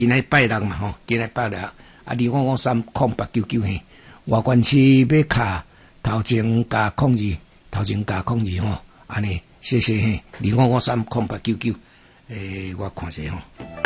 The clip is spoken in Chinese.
今仔拜六嘛吼，今仔拜六25530899嘿，外县市要卡头前加02，头前加02吼，安尼谢谢嘿，25530899，我看下吼。